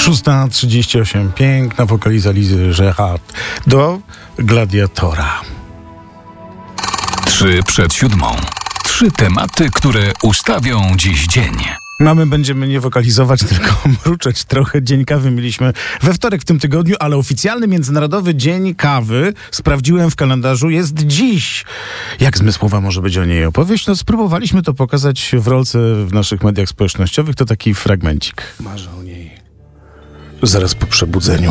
6:38. Piękna wokaliza Lizy Gerard do Gladiatora. 3 przed 7. 3 tematy, które ustawią dziś dzień. Będziemy nie wokalizować, tylko mruczeć trochę. Dzień kawy mieliśmy we wtorek w tym tygodniu, ale oficjalny Międzynarodowy Dzień Kawy, sprawdziłem w kalendarzu, jest dziś. Jak zmysłowa może być o niej opowieść? No spróbowaliśmy to pokazać w rolce w naszych mediach społecznościowych. To taki fragmencik. Marzę o niej zaraz po przebudzeniu.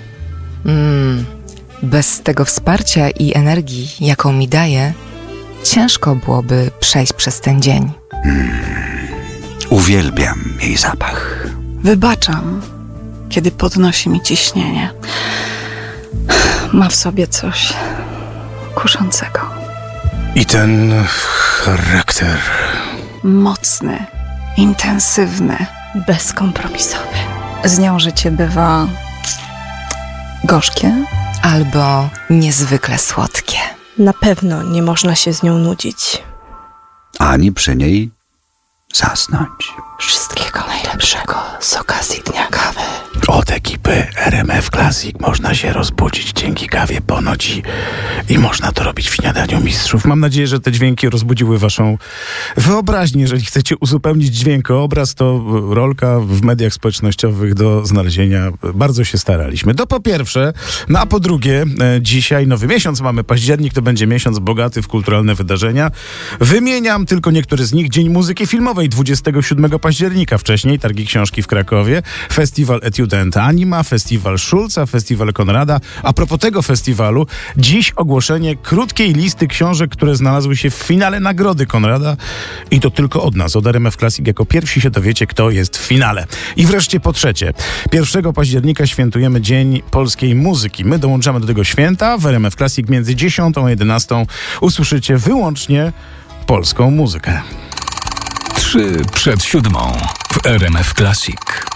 Bez tego wsparcia i energii, jaką mi daje, ciężko byłoby przejść przez ten dzień. Uwielbiam jej zapach. Wybaczam, kiedy podnosi mi ciśnienie. Ma w sobie coś kuszącego. I ten charakter. Mocny, intensywny, bezkompromisowy. Z nią życie bywa gorzkie Albo niezwykle słodkie. Na pewno nie można się z nią nudzić. Ani przy niej zasnąć. Wszystkiego najlepszego z okazji Dnia Kawy. Od ekipy RMF Classic można się rozbudzić dzięki kawie ponoć i można to robić w śniadaniu mistrzów. Mam nadzieję, że te dźwięki rozbudziły waszą wyobraźnię. Jeżeli chcecie uzupełnić dźwiękoobraz, to rolka w mediach społecznościowych do znalezienia. Bardzo się staraliśmy. To po pierwsze, no a po drugie, dzisiaj nowy miesiąc mamy, październik, to będzie miesiąc bogaty w kulturalne wydarzenia. Wymieniam tylko niektóre z nich. Dzień Muzyki Filmowej 27 października, wcześniej Targi Książki w Krakowie, Festiwal Etude and Anima, Festiwal Schulza, Festiwal Konrada. A propos tego festiwalu, dziś ogłoszenie krótkiej listy książek, które znalazły się w finale Nagrody Konrada i to tylko od nas, od RMF Classic. Jako pierwsi się dowiecie, kto jest w finale. I wreszcie po trzecie, 1 października świętujemy Dzień Polskiej Muzyki. My dołączamy do tego święta. W RMF Classic między 10 a 11 usłyszycie wyłącznie polską muzykę. 3 przed 7 w RMF Classic.